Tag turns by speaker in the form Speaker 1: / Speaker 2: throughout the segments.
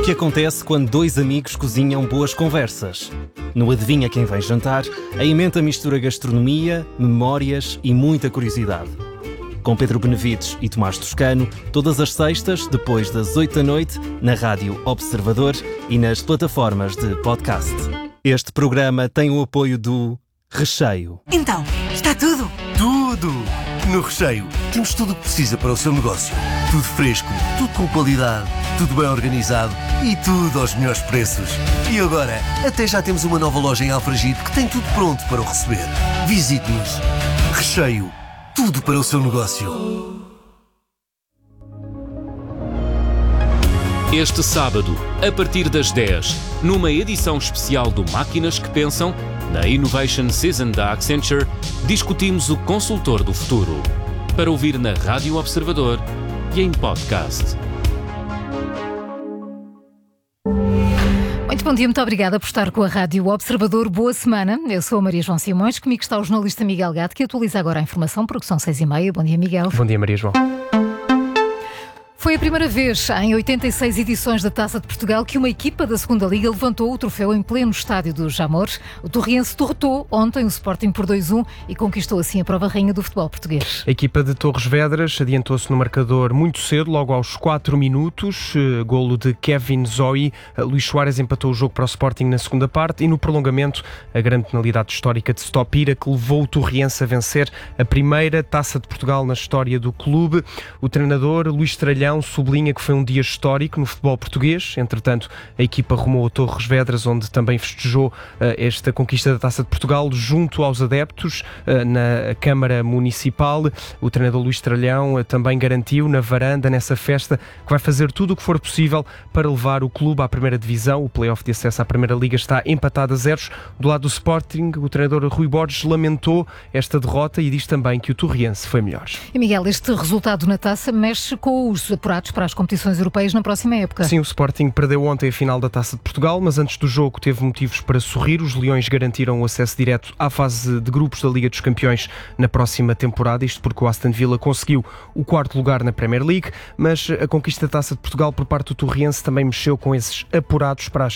Speaker 1: que acontece quando dois amigos cozinham boas conversas. No Adivinha Quem Vem Jantar, a emenda mistura gastronomia, memórias e muita curiosidade. Com Pedro Benevides e Tomás Toscano, todas as sextas, depois das 8 da noite, na Rádio Observador e nas plataformas de podcast. Este programa tem o apoio do Recheio.
Speaker 2: Então, está tudo?
Speaker 3: Tudo! No Recheio temos tudo o que precisa para o seu negócio. Tudo fresco, tudo com qualidade, tudo bem organizado e tudo aos melhores preços. E agora, até já temos uma nova loja em Alfragide que tem tudo pronto para o receber. Visite-nos. Recheio. Tudo para o seu negócio.
Speaker 4: Este sábado, a partir das 10, numa edição especial do Máquinas que Pensam, na Innovation Season da Accenture, discutimos o consultor do futuro. Para ouvir na Rádio Observador e em podcast.
Speaker 5: Muito bom dia, muito obrigada por estar com a Rádio Observador. Boa semana. Eu sou a Maria João Simões, comigo está o jornalista Miguel Gato, que atualiza agora a informação, porque são 6h30. Bom dia, Miguel.
Speaker 6: Bom dia, Maria João.
Speaker 5: Foi a primeira vez em 86 edições da Taça de Portugal que uma equipa da Segunda Liga levantou o troféu em pleno estádio do Jamor. O Torriense derrotou ontem o Sporting por 2-1 e conquistou assim a prova rainha do futebol português.
Speaker 6: A equipa de Torres Vedras adiantou-se no marcador muito cedo, logo aos 4 minutos. Golo de Kevin Zoe. Luís Soares empatou o jogo para o Sporting na segunda parte e no prolongamento a grande penalidade histórica de Stopira que levou o Torriense a vencer a primeira Taça de Portugal na história do clube. O treinador Luís Tralhão sublinha que foi um dia histórico no futebol português. Entretanto, a equipa rumou a Torres Vedras, onde também festejou esta conquista da Taça de Portugal junto aos adeptos na Câmara Municipal. O treinador Luís Tralhão também garantiu na varanda, nessa festa, que vai fazer tudo o que for possível para levar o clube à primeira divisão. O play-off de acesso à Primeira Liga está empatado a 0. Do lado do Sporting, o treinador Rui Borges lamentou esta derrota e diz também que o Torriense foi melhor.
Speaker 5: E Miguel, este resultado na Taça mexe com os apurados para as competições europeias na próxima época.
Speaker 6: Sim, o Sporting perdeu ontem a final da Taça de Portugal, mas antes do jogo teve motivos para sorrir. Os Leões garantiram o acesso direto à fase de grupos da Liga dos Campeões na próxima temporada, isto porque o Aston Villa conseguiu o 4º lugar na Premier League, mas a conquista da Taça de Portugal por parte do Torriense também mexeu com esses apurados para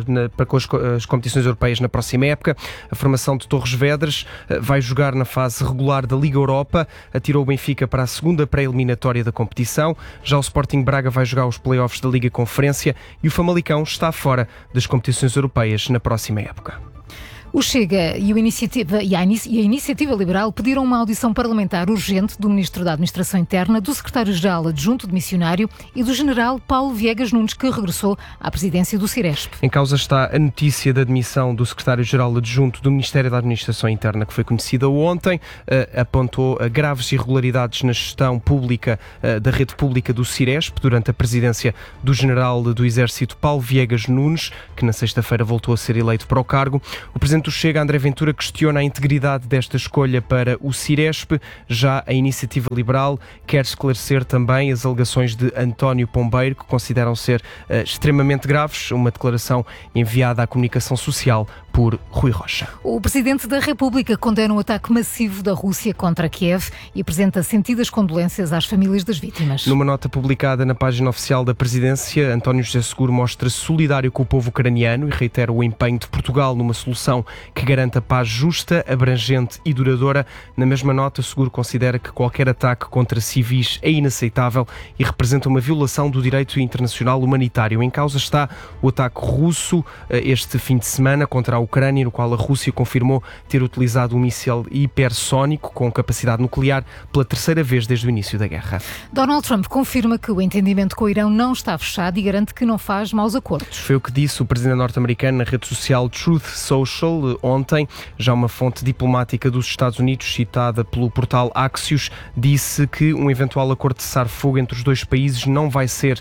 Speaker 6: as competições europeias na próxima época. A formação de Torres Vedras vai jogar na fase regular da Liga Europa, atirou o Benfica para a segunda pré-eliminatória da competição. Já o Sporting Braga vai jogar os play-offs da Liga Conferência e o Famalicão está fora das competições europeias na próxima época.
Speaker 5: O Chega e a Iniciativa Liberal pediram uma audição parlamentar urgente do Ministro da Administração Interna, do Secretário-Geral Adjunto de Missionário e do General Paulo Viegas Nunes, que regressou à presidência do Ciresp.
Speaker 6: Em causa está a notícia da admissão do Secretário-Geral Adjunto do Ministério da Administração Interna, que foi conhecida ontem. Apontou graves irregularidades na gestão pública da rede pública do Ciresp durante a presidência do General do Exército Paulo Viegas Nunes, que na sexta-feira voltou a ser eleito para o cargo. O Presidente do Chega, André Ventura, questiona a integridade desta escolha para o Ciresp. Já a Iniciativa Liberal quer esclarecer também as alegações de António Pombeiro, que consideram ser extremamente graves. Uma declaração enviada à comunicação social por Rui Rocha.
Speaker 5: O Presidente da República condena o ataque massivo da Rússia contra Kiev e apresenta sentidas condolências às famílias das vítimas.
Speaker 6: Numa nota publicada na página oficial da Presidência, António José Seguro mostra-se solidário com o povo ucraniano e reitera o empenho de Portugal numa solução que garanta paz justa, abrangente e duradoura. Na mesma nota, Seguro considera que qualquer ataque contra civis é inaceitável e representa uma violação do direito internacional humanitário. Em causa está o ataque russo este fim de semana contra a Ucrânia, no qual a Rússia confirmou ter utilizado um míssil hipersónico com capacidade nuclear pela terceira vez desde o início da guerra.
Speaker 5: Donald Trump confirma que o entendimento com o Irão não está fechado e garante que não faz maus acordos.
Speaker 6: Foi o que disse o presidente norte-americano na rede social Truth Social ontem. Já uma fonte diplomática dos Estados Unidos, citada pelo portal Axios, disse que um eventual acordo de cessar-fogo entre os dois países não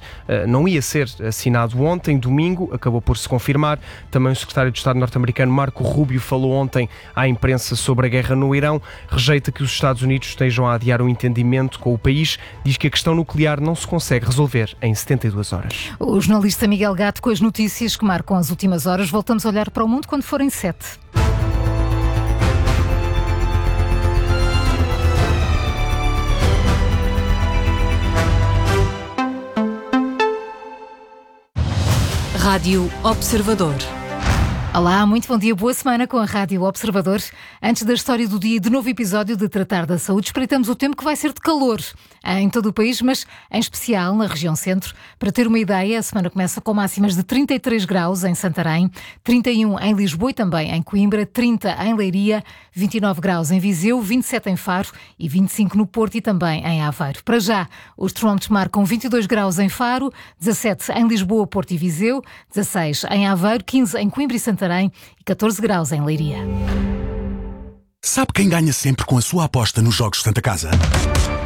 Speaker 6: ia ser assinado ontem, domingo, acabou por se confirmar. Também o secretário de Estado norte-americano Marco Rubio falou ontem à imprensa sobre a guerra no Irão, rejeita que os Estados Unidos estejam a adiar um entendimento com o país, diz que a questão nuclear não se consegue resolver em 72 horas.
Speaker 5: O jornalista Miguel Gato com as notícias que marcam as últimas horas. Voltamos a olhar para o mundo quando forem 7.
Speaker 2: Rádio Observador.
Speaker 5: Olá, muito bom dia, boa semana com a Rádio Observador. Antes da história do dia de novo episódio de Tratar da Saúde, espreitamos o tempo que vai ser de calor em todo o país, mas em especial na região centro. Para ter uma ideia, a semana começa com máximas de 33 graus em Santarém, 31 em Lisboa e também em Coimbra, 30 em Leiria, 29 graus em Viseu, 27 em Faro e 25 no Porto e também em Aveiro. Para já, os termómetros marcam 22 graus em Faro, 17 em Lisboa, Porto e Viseu, 16 em Aveiro, 15 em Coimbra e Santarém e 14 graus em Leiria.
Speaker 7: Sabe quem ganha sempre com a sua aposta nos Jogos Santa Casa?